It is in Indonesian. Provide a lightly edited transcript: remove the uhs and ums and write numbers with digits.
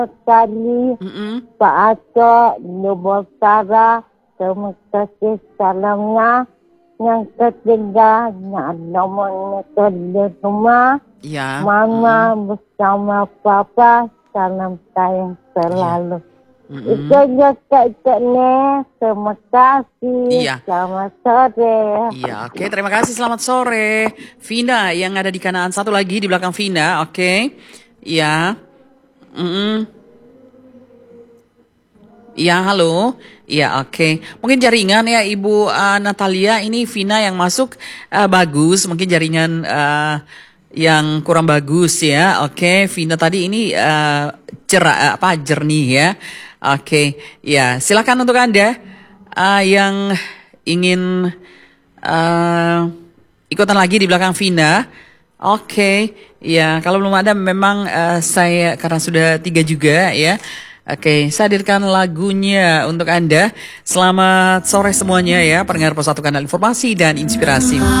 sekali Pak Atok Lubuk Utara. Terima kasih salamnya. Yang ketiga nak nomor di rumah. Ya. Mama bersama Papa. Salam sayang selalu. Itu aja Kak Ne. Terima kasih. Iya. Selamat sore. Iya, oke. Terima kasih. Selamat sore. Vina yang ada di kanan. Satu lagi di belakang Vina. Oke. Iya. Ya, halo. Ya, oke. Mungkin jaringan ya Ibu Natalia. Ini Vina yang masuk bagus. Mungkin jaringan yang kurang bagus ya. Oke, Vina tadi ini jernih ya. Oke, ya. Silakan untuk Anda yang ingin ikutan lagi di belakang Vina. Oke, ya. Kalau belum ada memang saya karena sudah 3 juga ya. Oke, saya hadirkan lagunya untuk Anda. Selamat sore semuanya ya, pendengar Pos 1 Kanal Informasi dan Inspirasi.